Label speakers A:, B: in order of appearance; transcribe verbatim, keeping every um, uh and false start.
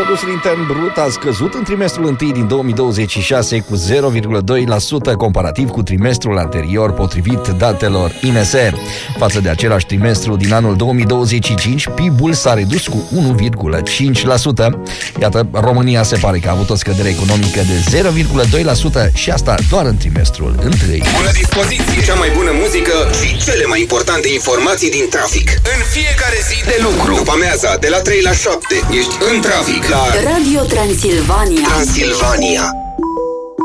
A: Produsul intern brut a scăzut în trimestrul întâi din două mii douăzeci și șase cu zero virgulă doi la sută comparativ cu trimestrul anterior, potrivit datelor I N S. Față de același trimestru din anul două mii douăzeci și cinci, P I B-ul s-a redus cu unu virgulă cinci la sută. Iată, România se pare că a avut o scădere economică de zero virgulă doi la sută și asta doar în trimestrul întâi.
B: Bună dispoziție! Cea mai bună muzică și cele mai importante informații din trafic. În fiecare zi de lucru. După amiaza, de la trei la șapte, ești în trafic la
C: Radio Transilvania.
B: Transilvania.